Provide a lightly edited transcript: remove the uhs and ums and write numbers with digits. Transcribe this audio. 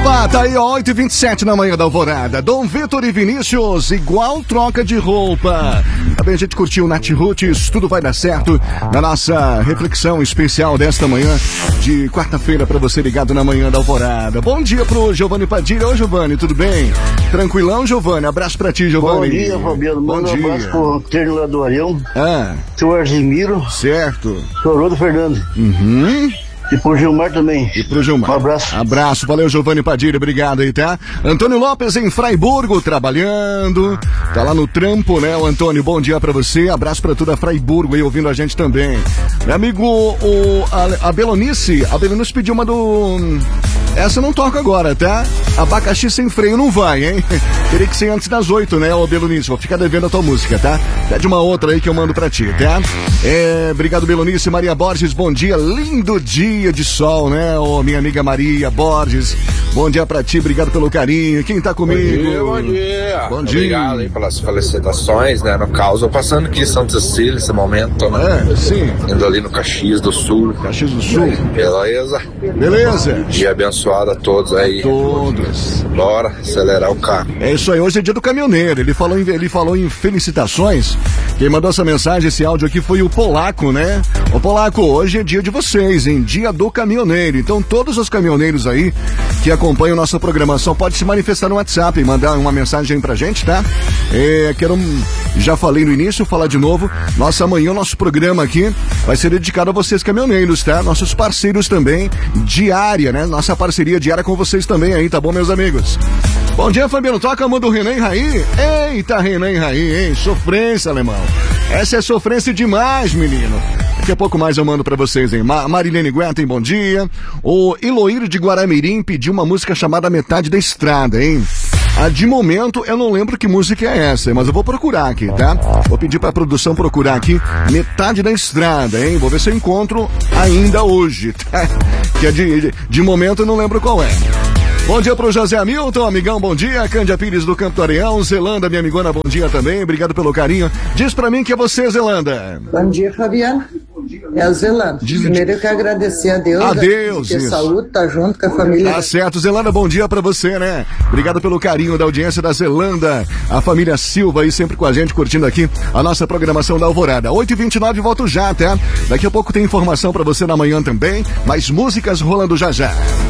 Opa, tá aí, ó, 8h27 na manhã da Alvorada. Dom Vitor e Vinícius, igual troca de roupa. Também a gente curtiu Nath Roots, tudo vai dar certo na nossa reflexão especial desta manhã de quarta-feira pra você ligado na manhã da Alvorada. Bom dia pro Giovanni Padilha. Ô, Giovanni, tudo bem? Tranquilão, Giovanni? Abraço pra ti, Giovanni. Bom dia, Fabiano. Manda um abraço pro treino lá do Arião. Seu Argimiro. Certo. Seu Haroldo Fernando. E pro Gilmar também. E pro Gilmar. Um abraço. Abraço, valeu, Giovanni Padilha, obrigado aí, tá? Antônio Lopes em Fraiburgo, trabalhando, tá lá no trampo, né, o Antônio, bom dia pra você, abraço pra toda Fraiburgo aí, ouvindo a gente também. Meu amigo, a Belonice pediu uma do... Essa não toca agora, tá? Abacaxi sem freio não vai, hein? Teria que ser antes das 8, né, ô Belonice? Vou ficar devendo a tua música, tá? Pede uma outra aí que eu mando pra ti, tá? Obrigado, Belonice. Maria Borges, bom dia. Lindo dia de sol, né, ô minha amiga Maria Borges. Bom dia pra ti, obrigado pelo carinho. Quem tá comigo? Bom dia. Bom dia. Obrigado aí pelas felicitações, né, no caso. Eu passando aqui em Santa Cecília nesse momento, né? Sim. Indo ali no Caxias do Sul. Caxias do Sul. Beleza? Beleza. Dia abençoado a todos aí. Todos. Bora acelerar o carro. É isso aí, hoje é dia do caminhoneiro. Ele falou em felicitações. Quem mandou essa mensagem, esse áudio aqui foi o Polaco, né? Ô Polaco, hoje é dia de vocês, hein? Dia do caminhoneiro. Então todos os caminhoneiros aí que acompanham nossa programação podem se manifestar no WhatsApp e mandar uma mensagem aí pra gente, tá? Já falei no início, falar de novo. Amanhã o nosso programa aqui vai ser dedicado a vocês caminhoneiros, tá? Nossos parceiros também, diária, né? Nossa parceria diária com vocês também aí, tá bom, meus amigos? Bom dia, Fabiano. Toca a mão do Renan e Raí. Eita, Renan e Raí, hein? Sofrência, alemão. Essa é sofrência demais, menino. Daqui a pouco mais eu mando pra vocês, hein? Marilene Guetem, bom dia. O Iloíro de Guaramirim pediu uma música chamada Metade da Estrada, hein? De momento, eu não lembro que música é essa, mas eu vou procurar aqui, tá? Vou pedir pra produção procurar aqui Metade da Estrada, hein? Vou ver se eu encontro ainda hoje, tá? Que de momento eu não lembro qual é. Bom dia pro José Hamilton, amigão, bom dia. Cândia Pires do Campo do Areião, Zelanda, minha amigona, bom dia também. Obrigado pelo carinho. Diz pra mim que é você, Zelanda. Bom dia, Fabiano. É a Zelanda. Primeiro eu quero agradecer a Deus. A Deus, ter saúde, tá junto com a família. Tá certo, Zelanda, bom dia pra você, né? Obrigado pelo carinho da audiência da Zelanda. A família Silva aí sempre com a gente, curtindo aqui a nossa programação da Alvorada. 8h29, volto já, tá? Daqui a pouco tem informação pra você na manhã também, mais músicas rolando já já.